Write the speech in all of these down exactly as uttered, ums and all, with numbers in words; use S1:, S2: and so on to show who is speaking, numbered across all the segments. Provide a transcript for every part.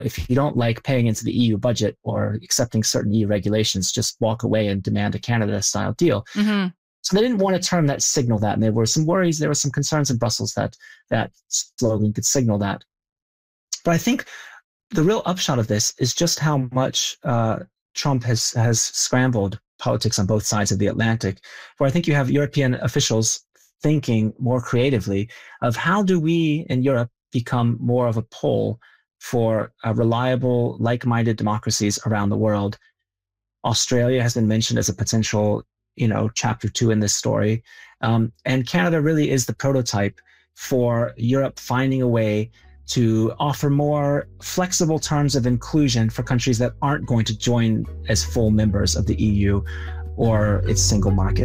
S1: if you don't like paying into the E U budget or accepting certain E U regulations, just walk away and demand a Canada-style deal.
S2: Mm-hmm.
S1: So they didn't want a term that signaled that. And there were some worries, there were some concerns in Brussels that that slogan could signal that. But I think the real upshot of this is just how much uh, Trump has has scrambled politics on both sides of the Atlantic, where I think you have European officials thinking more creatively of how do we in Europe become more of a pole for uh, reliable, like-minded democracies around the world. Australia has been mentioned as a potential, you know, chapter two in this story. Um, and Canada really is the prototype for Europe finding a way to offer more flexible terms of inclusion for countries that aren't going to join as full members of the E U or its single market.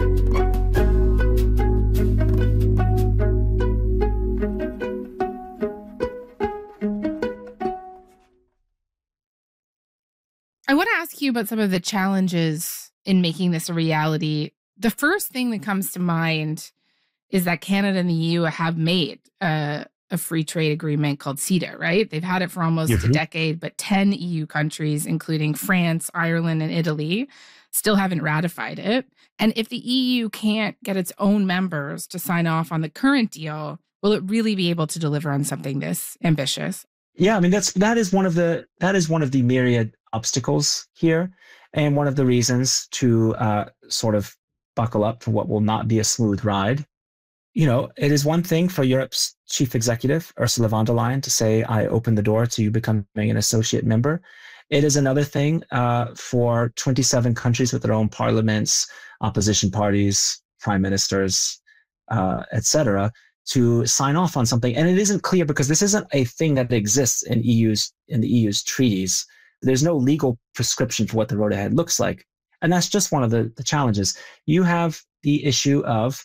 S2: I want to ask you about some of the challenges in making this a reality. The first thing that comes to mind is that Canada and the E U have made a, a free trade agreement called CETA, right? They've had it for almost mm-hmm. a decade, but ten E U countries, including France, Ireland, and Italy, still haven't ratified it. And if the E U can't get its own members to sign off on the current deal, will it really be able to deliver on something this ambitious?
S1: Yeah, I mean, that's that is one of the that is one of the myriad obstacles here, and one of the reasons to uh, sort of buckle up for what will not be a smooth ride. You know, it is one thing for Europe's chief executive, Ursula von der Leyen, to say, I open the door to you becoming an associate member. It is another thing uh, for twenty-seven countries with their own parliaments, opposition parties, prime ministers, uh, et cetera, to sign off on something. And it isn't clear because this isn't a thing that exists in E U's in the E U's treaties. There's no legal prescription for what the road ahead looks like. And that's just one of the, the challenges. You have the issue of,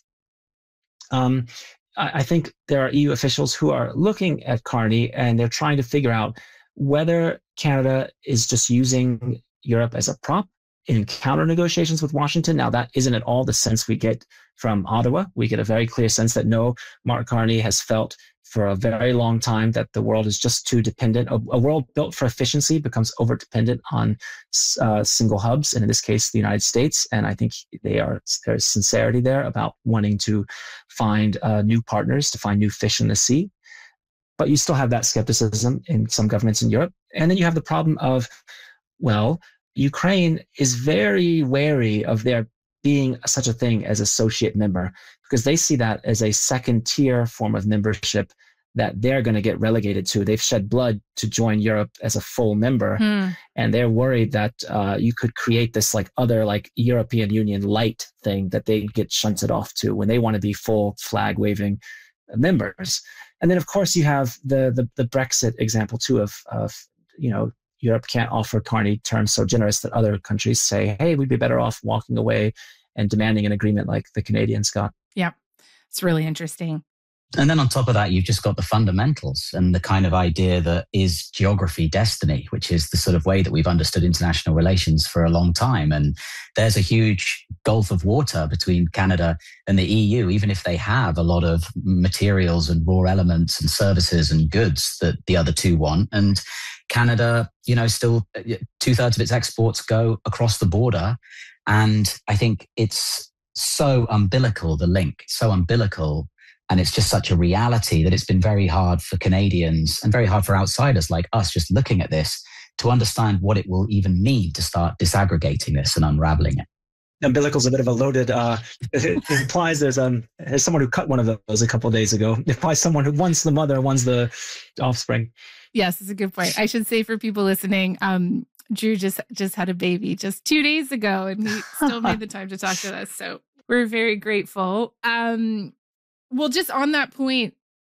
S1: um, I, I think there are E U officials who are looking at Carney and they're trying to figure out whether Canada is just using Europe as a prop in counter negotiations with Washington. Now, that isn't at all the sense we get from Ottawa. We get a very clear sense that no, Mark Carney has felt for a very long time that the world is just too dependent. A, a world built for efficiency becomes over-dependent on uh, single hubs, and in this case, the United States. And I think they are there's sincerity there about wanting to find uh, new partners, to find new fish in the sea. But you still have that skepticism in some governments in Europe. And then you have the problem of, well, Ukraine is very wary of there being such a thing as associate member, because they see that as a second tier form of membership that they're going to get relegated to. They've shed blood to join Europe as a full member. Hmm. And they're worried that uh, you could create this like other like European Union light thing that they get shunted off to when they want to be full flag waving members. And then of course you have the, the, the Brexit example too of, of, you know, Europe can't offer Carney terms so generous that other countries say, hey, we'd be better off walking away and demanding an agreement like the Canadians got.
S2: Yeah, it's really interesting.
S3: And then on top of that, you've just got the fundamentals and the kind of idea that is geography destiny, which is the sort of way that we've understood international relations for a long time. And there's a huge gulf of water between Canada and the E U, even if they have a lot of materials and raw elements and services and goods that the other two want. And Canada, you know, still two thirds of its exports go across the border. And I think it's so umbilical, the link, so umbilical. And it's just such a reality that it's been very hard for Canadians and very hard for outsiders like us just looking at this to understand what it will even mean to start disaggregating this and unraveling it.
S1: Umbilical is a bit of a loaded, uh, it implies there's, um, there's someone who cut one of those a couple of days ago. It implies someone who one's the mother, one's the offspring.
S2: Yes, it's a good point. I should say for people listening, um, Drew just, just had a baby just two days ago and he still made the time to talk to us. So we're very grateful. Um, Well, just on that point,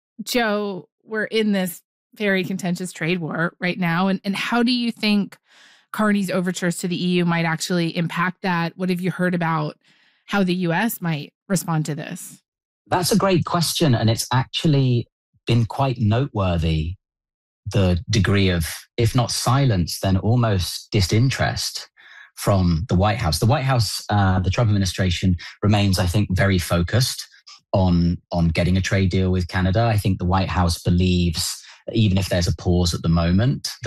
S2: Joe, we're in this very contentious trade war right now. And, and how do you think Carney's overtures to the E U might actually impact that? What have you heard about how the U S might respond to this?
S3: That's a great question. And it's actually been quite noteworthy, the degree of, if not silence, then almost disinterest from the White House. The White House, uh, the Trump administration remains, I think, very focused on on getting a trade deal with Canada. I think the White House believes that even if there's a pause at the moment,